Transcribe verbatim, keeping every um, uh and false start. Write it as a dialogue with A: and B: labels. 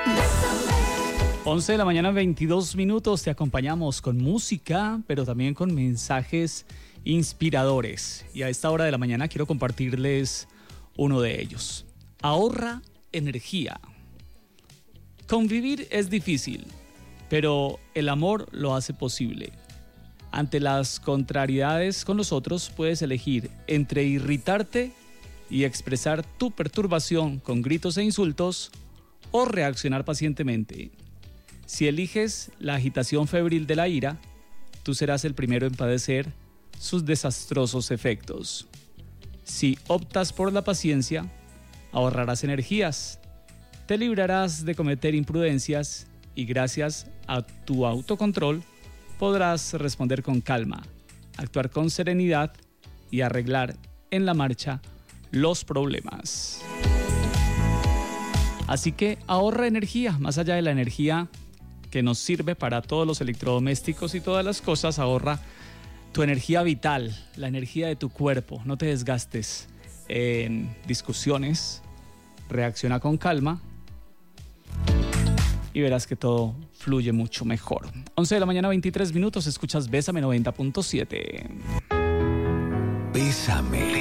A: once de la mañana, veintidós minutos. Te acompañamos con música, pero también con mensajes inspiradores. Y a esta hora de la mañana quiero compartirles uno de ellos. Ahorra energía. Convivir es difícil, pero el amor lo hace posible. Ante las contrariedades con los otros, puedes elegir entre irritarte y expresar tu perturbación con gritos e insultos o reaccionar pacientemente. Si eliges la agitación febril de la ira, tú serás el primero en padecer sus desastrosos efectos. Si optas por la paciencia, ahorrarás energías, te librarás de cometer imprudencias y gracias a tu autocontrol podrás responder con calma, actuar con serenidad y arreglar en la marcha los problemas. Así que ahorra energía, más allá de la energía que nos sirve para todos los electrodomésticos y todas las cosas. Ahorra tu energía vital, la energía de tu cuerpo. No te desgastes en discusiones, reacciona con calma y verás que todo fluye mucho mejor. once de la mañana, veintitrés minutos, escuchas Bésame noventa punto siete.
B: Bésame.